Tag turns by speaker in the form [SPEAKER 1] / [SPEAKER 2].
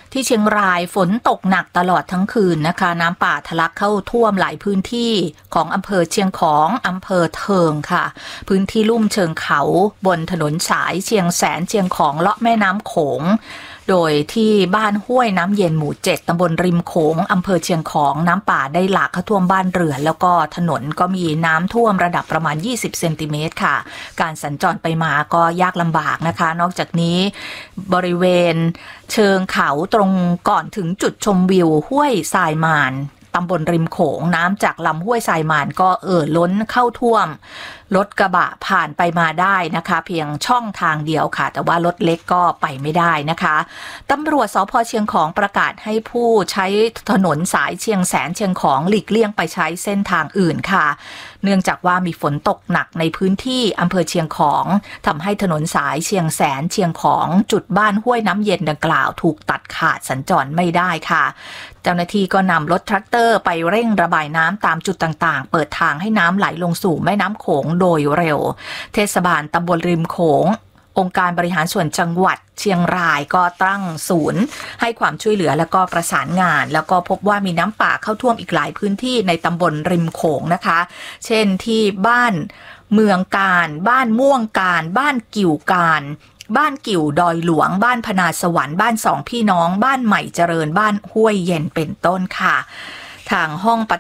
[SPEAKER 1] ที่เชียงรายฝนตกหนักตลอดทั้งคืนนะคะน้ำป่าทะลักเข้าท่วมหลายพื้นที่ของอำเภอเชียงของอำเภอเทิงค่ะพื้นที่ลุ่มเชิงเขาบนถนนสายเชียงแสนเชียงของเลาะแม่น้ำโขงโดยที่บ้านห้วยน้ำเย็นหมู่7ตำบลริมโขงอำเภอเชียงของน้ำป่าได้หลากเข้าท่วมบ้านเรือนแล้วก็ถนนก็มีน้ำท่วมระดับประมาณ20เซนติเมตรค่ะการสัญจรไปมาก็ยากลำบากนะคะนอกจากนี้บริเวณเชิงเขาตรงก่อนถึงจุดชมวิวห้วยทรายมานตำบลริมโขงน้ำจากลำห้วยทรายมานก็ล้นเข้าท่วมรถกระบะผ่านไปมาได้นะคะเพียงช่องทางเดียวค่ะแต่ว่ารถเล็กก็ไปไม่ได้นะคะตำรวจสภ.เชียงของประกาศให้ผู้ใช้ถนนสายเชียงแสนเชียงของหลีกเลี่ยงไปใช้เส้นทางอื่นค่ะเนื่องจากว่ามีฝนตกหนักในพื้นที่อำเภอเชียงของทำให้ถนนสายเชียงแสนเชียงของจุดบ้านห้วยน้ำเย็นดังกล่าวถูกตัดขาดสัญจรไม่ได้ค่ะเจ้าหน้าที่ก็นำรถแทรกเตอร์ไปเร่งระบายน้ำตามจุดต่างๆเปิดทางให้น้ำไหลลงสู่แม่น้ำโขงโดยเร็วเทศบาลตำบลริมโขงองค์การบริหารส่วนจังหวัดเชียงรายก็ตั้งศูนย์ให้ความช่วยเหลือแล้วก็ประสานงานแล้วก็พบว่ามีน้ำป่าเข้าท่วมอีกหลายพื้นที่ในตำบลริมโขงนะคะเช่นที่บ้านเมืองการบ้านม่วงการบ้านกิ่วการบ้านกิ่วดอยหลวงบ้านพนาสวรรค์บ้านสองพี่น้องบ้านใหม่เจริญบ้านห้วยเย็นเป็นต้นค่ะทางห้องป